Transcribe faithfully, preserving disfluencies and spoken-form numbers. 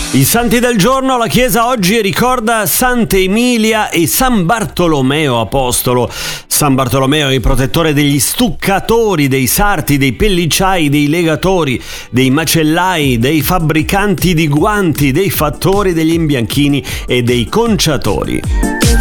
I santi del giorno, la Chiesa oggi ricorda Santa Emilia e San Bartolomeo Apostolo. San Bartolomeo è il protettore degli stuccatori, dei sarti, dei pelliciai, dei legatori, dei macellai, dei fabbricanti di guanti, dei fattori, degli imbianchini e dei conciatori.